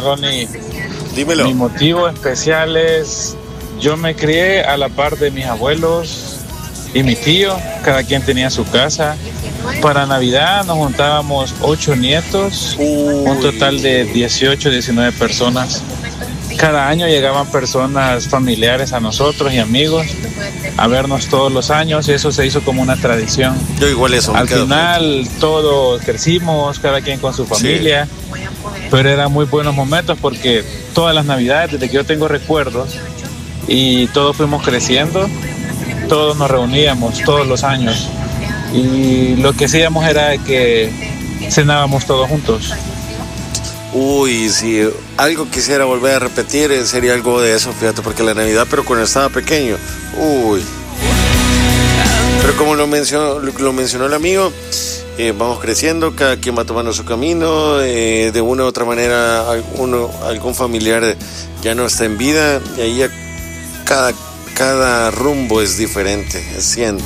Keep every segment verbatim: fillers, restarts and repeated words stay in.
Ronnie. Dímelo. Mi motivo especial es, yo me crié a la par de mis abuelos y mi tío, cada quien tenía su casa. Para Navidad nos juntábamos ocho nietos, Uy. un total de dieciocho, diecinueve personas. Cada año llegaban personas familiares a nosotros y amigos a vernos todos los años y eso se hizo como una tradición. Yo igual eso. Al final todos crecimos, cada quien con su familia, sí. Pero eran muy buenos momentos porque todas las Navidades, desde que yo tengo recuerdos y todos fuimos creciendo, todos nos reuníamos todos los años y lo que hacíamos era que cenábamos todos juntos. Uy, si algo quisiera volver a repetir sería algo de eso, fíjate, porque la Navidad, pero cuando estaba pequeño, uy. Pero como lo mencionó, lo mencionó el amigo, eh, vamos creciendo, cada quien va tomando su camino, eh, de una u otra manera uno, algún familiar ya no está en vida y ahí ya cada, cada rumbo es diferente, siento.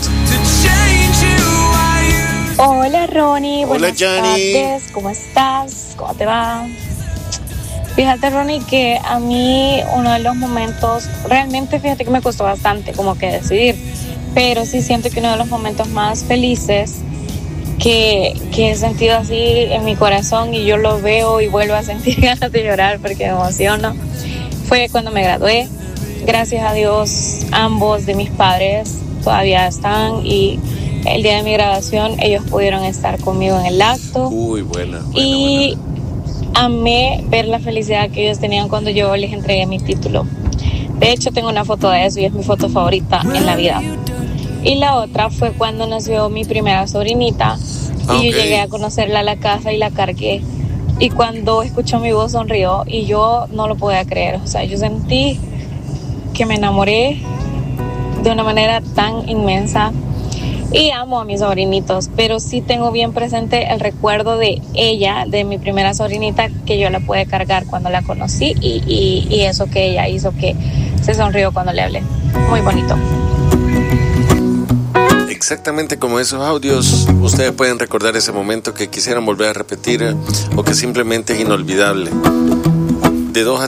Hola Ronnie, hola buenas Jani. tardes, ¿cómo estás? ¿Cómo te va? Fíjate Ronnie que a mí uno de los momentos, realmente fíjate que me costó bastante como que decidir, pero sí siento que uno de los momentos más felices que, que he sentido así en mi corazón y yo lo veo y vuelvo a sentir ganas de llorar porque me emociono, fue cuando me gradué. Gracias a Dios ambos de mis padres todavía están y el día de mi graduación ellos pudieron estar conmigo en el acto. Uy, buena, buena y buena. Amé ver la felicidad que ellos tenían cuando yo les entregué mi título. De hecho tengo una foto de eso y es mi foto favorita en la vida. Y la otra fue cuando nació mi primera sobrinita y okay. Yo llegué a conocerla a la casa y la cargué y cuando escuchó mi voz sonrió y yo no lo podía creer. O sea, yo sentí que me enamoré de una manera tan inmensa. Y amo a mis sobrinitos, pero sí tengo bien presente el recuerdo de ella, de mi primera sobrinita, que yo la pude cargar cuando la conocí y, y, y eso que ella hizo que se sonrió cuando le hablé. Muy bonito. Exactamente como esos audios, ustedes pueden recordar ese momento que quisieran volver a repetir o que simplemente es inolvidable. De dos a